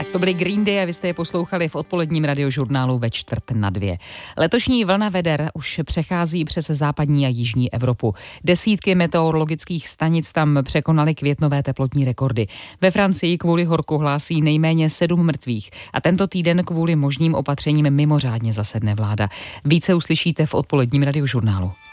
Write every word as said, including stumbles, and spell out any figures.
To byly Green Day a vy jste je poslouchali v odpoledním radiožurnálu ve čtvrt na dvě. Letošní vlna veder už přechází přes západní a jižní Evropu. Desítky meteorologických stanic tam překonaly květnové teplotní rekordy. Ve Francii kvůli horku hlásí nejméně sedm mrtvých a tento týden kvůli možným opatřením mimořádně zasedne vláda. Více uslyšíte v odpoledním radiožurnálu.